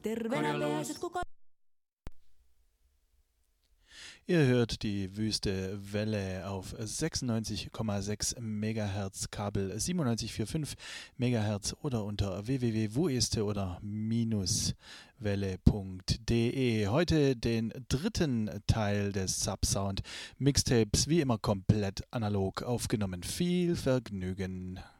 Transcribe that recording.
terveenä pääset koko. Ihr hört die Wüste Welle auf 96,6 MHz Kabel 97,45 MHz oder unter www.wueste oder -welle.de. Heute den dritten Teil des Subsound Mixtapes, wie immer komplett analog aufgenommen. Viel Vergnügen.